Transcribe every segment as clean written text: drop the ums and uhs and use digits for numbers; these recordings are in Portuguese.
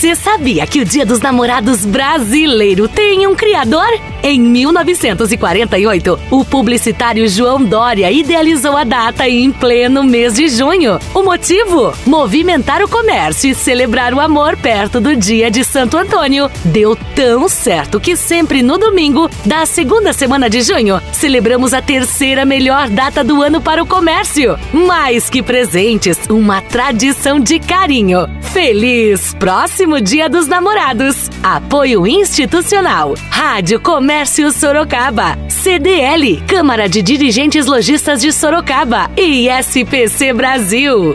Você sabia que o Dia dos Namorados brasileiro tem um criador? Em 1948, o publicitário João Dória idealizou a data em pleno mês de junho. O motivo? Movimentar o comércio e celebrar o amor perto do dia de Santo Antônio. Deu tão certo que sempre no domingo da segunda semana de junho, celebramos a terceira melhor data do ano para o comércio. Mais que presentes, uma tradição de carinho. Feliz próximo Dia dos Namorados. Apoio institucional. Rádio Comércio Sorocaba. CDL, Câmara de Dirigentes Lojistas de Sorocaba. E SPC Brasil.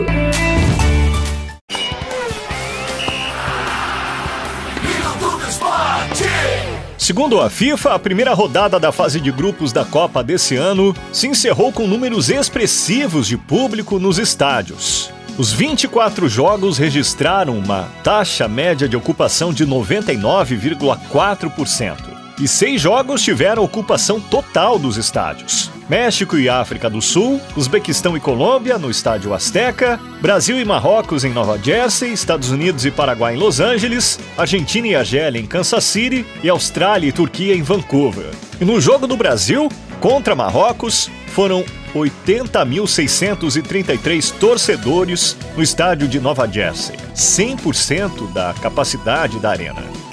Segundo a FIFA, a primeira rodada da fase de grupos da Copa desse ano se encerrou com números expressivos de público nos estádios. Os 24 jogos registraram uma taxa média de ocupação de 99,4%. E 6 jogos tiveram ocupação total dos estádios. México e África do Sul, Uzbequistão e Colômbia no Estádio Azteca, Brasil e Marrocos em Nova Jersey, Estados Unidos e Paraguai em Los Angeles, Argentina e Argélia em Kansas City e Austrália e Turquia em Vancouver. E no jogo do Brasil, contra Marrocos, foram 80.633 torcedores no estádio de Nova Jersey, 100% da capacidade da arena.